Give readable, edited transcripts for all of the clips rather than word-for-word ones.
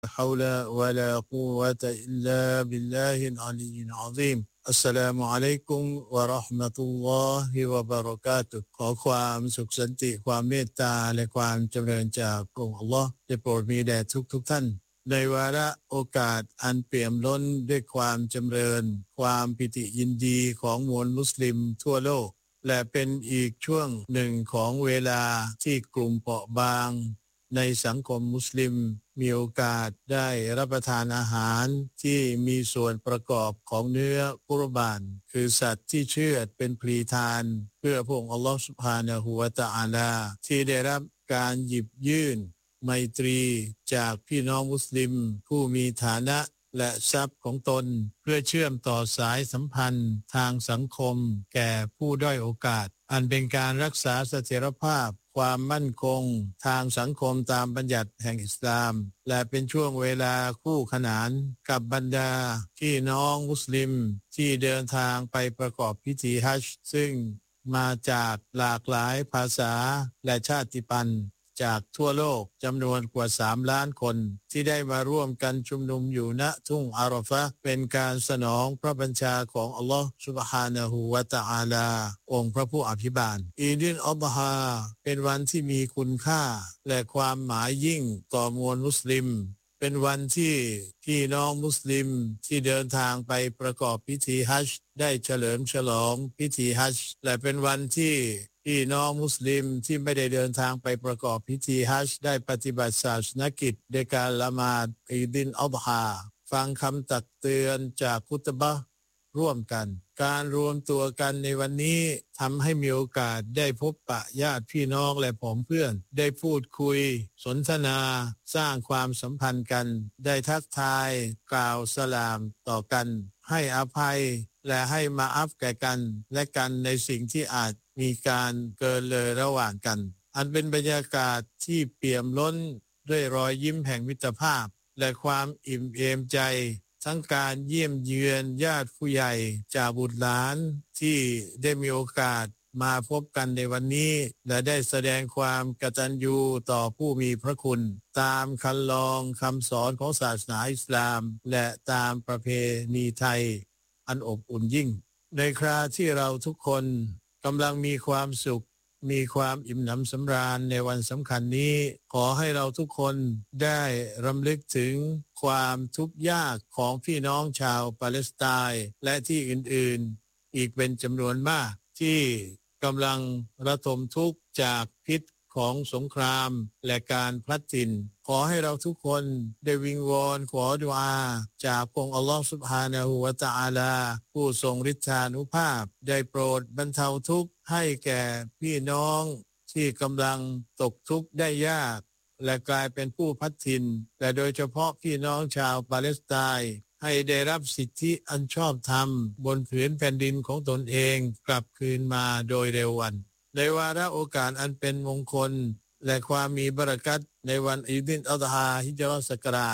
حول ولا قوة إلا بالله العلي العظيم อัสสลามุอะลัยกุมวะเราะห์มะตุลลอฮิวะบะเราะกาตุฮ์ขอความสุขสันติความเมตตาและความเจริญจากพระองค์อัลเลาะห์ได้โปรดมีแด่ทุกท่านในวาระโอกาสอันเปี่ยมล้นด้วยความจำเริญความปิติยินดีของมวลมุสลิมทั่วโลกและเป็นอีกช่วงหนึ่งของเวลาที่กลุ่มเปราะบางในสังคมมุสลิมมีโอกาสได้รับประทานอาหารที่มีส่วนประกอบของเนื้อกุรบานคือสัตว์ที่เชือดเป็นพลีทานเพื่อพระองค์อัลลอฮฺซุบฮานะฮูวะตะอาลาที่ได้รับการหยิบยื่นไมตรีจากพี่น้องมุสลิมผู้มีฐานะและทรัพย์ของตนเพื่อเชื่อมต่อสายสัมพันธ์ทางสังคมแก่ผู้ด้อยโอกาสอันเป็นการรักษาเสถียรภาพความมั่นคงทางสังคมตามบัญญัติแห่งอิสลามและเป็นช่วงเวลาคู่ขนานกับบรรดาพี่น้องมุสลิมที่เดินทางไปประกอบพิธีฮัจญ์ซึ่งมาจากหลากหลายภาษาและชาติพันธุ์จากทั่วโลกจำนวนกว่า3 ล้านคนที่ได้มาร่วมกันชุมนุมอยู่ณทุ่งอาราฟะห์เป็นการสนองพระบัญชาของอัลลอฮฺซุบฮานะฮูวะตะอาลาองค์พระผู้อภิบาลอีดอัลฎฮาเป็นวันที่มีคุณค่าและความหมายยิ่งต่อมวลมุสลิมเป็นวันที่พี่น้องมุสลิมที่เดินทางไปประกอบพิธีฮัจญ์ได้เฉลิมฉลองพิธีฮัจญ์และเป็นวันที่พี่น้องมุสลิมที่ไม่ได้เดินทางไปประกอบพิธีฮัจญ์ได้ปฏิบัติศาสนกิจในการละหมาดอีดอัลฎฮาฟังคำตักเตือนจากคุตบะห์ร่วมกันการรวมตัวกันในวันนี้ทำให้มีโอกาสได้พบปะญาติพี่น้องและผองเพื่อนได้พูดคุยสนทนาสร้างความสัมพันธ์กันได้ทักทายกล่าวสลามต่อกันให้อภัยและให้มาอัฟแก่กันและกันในสิ่งที่อาจมีการเกินเลยระหว่างกันอันเป็นบรรยากาศที่เปี่ยมล้นด้วยรอยยิ้มแห่งมิตรภาพและความอิ่มเอมใจทั้งการเยี่ยมเยือนญาติผู้ใหญ่จากบุตรหลานที่ได้มีโอกาสมาพบกันในวันนี้และได้แสดงความกตัญญูต่อผู้มีพระคุณตามคันลองคำสอนของศาสนาอิสลามและตามประเพณีไทยอันอบอุ่นยิ่งในคราที่เราทุกคนกำลังมีความสุขมีความอิ่มหนำสำราญในวันสำคัญนี้ขอให้เราทุกคนได้รำลึกถึงความทุกข์ยากของพี่น้องชาวปาเลสไตน์และที่อื่นๆอีกเป็นจำนวนมากที่กำลังระทมทุกข์จากพิษของสงครามและการพลัดถิ่นขอให้เราทุกคนได้วิงวอนขอดุอาจากพระองค์อัลลอฮฺซุบฮานะฮูวะตะอาลาผู้ทรงฤทธานุภาพได้โปรดบรรเทาทุกข์ให้แก่พี่น้องที่กำลังตกทุกข์ได้ยากและกลายเป็นผู้พลัดถิ่นและโดยเฉพาะพี่น้องชาวปาเลสไตน์ให้ได้รับสิทธิอันชอบธรรมบนผืนแผ่นดินของตนเองกลับคืนมาโดยเร็ววันในวาระโอกาสอันเป็นมงคลและความมีบารอกัตในวันอีดอัลฎฮาฮิจเราะห์ศักราช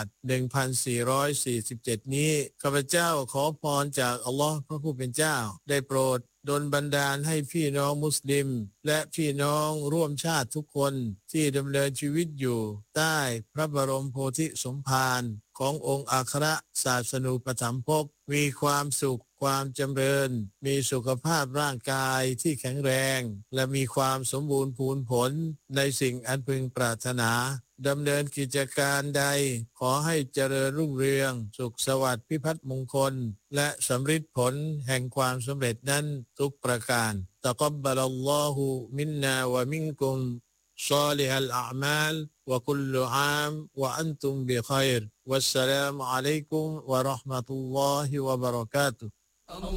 1447นี้ข้าพเจ้าขอพรจากอัลลอฮ์พระผู้เป็นเจ้าได้โปรดดลบันดาลให้พี่น้องมุสลิมและพี่น้องร่วมชาติทุกคนที่ดำเนินชีวิตอยู่ใต้พระบรมโพธิสมภารขององค์อัครศาสนูปถัมภกมีความสุขความจำเริญมีสุขภาพร่างกายที่แข็งแรงและมีความสมบูรณ์พูนผลในสิ่งอันพึงปรารถนาดำเนินกิจการใดขอให้เจริญรุ่งเรืองสุขสวัสดิ์พิพัฒน์มงคลและสำฤทธิ์ผลแห่งความสำเร็จนั้นทุกประการตะกับบะลัลลอฮุมินนาวะมินกุมصالح الأعمال وكل عام وأنتم بخير والسلام عليكم ورحمة الله وبركاته